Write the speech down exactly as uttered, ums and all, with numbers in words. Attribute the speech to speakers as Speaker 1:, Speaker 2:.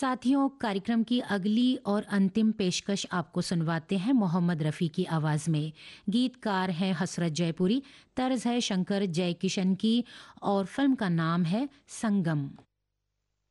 Speaker 1: साथियों, कार्यक्रम की अगली और अंतिम पेशकश आपको सुनवाते हैं मोहम्मद रफ़ी की आवाज़ में। गीतकार हैं हसरत जयपुरी, तर्ज है शंकर जयकिशन की और फिल्म का नाम है संगम।